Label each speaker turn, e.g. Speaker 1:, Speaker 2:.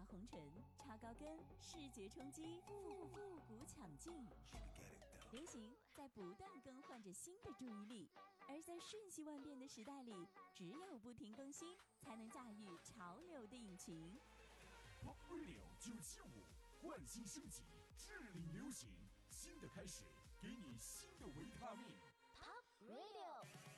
Speaker 1: 红唇，超高跟，视觉冲击，复古抢镜。流行在不断更换着新的注意力，而在瞬息万变的时代里，只有不停更新，才能驾驭潮流的引擎。
Speaker 2: Pop Radio 975，焕新升级，致力流行，新的开始，给你新的维他命。
Speaker 3: Pop Radio。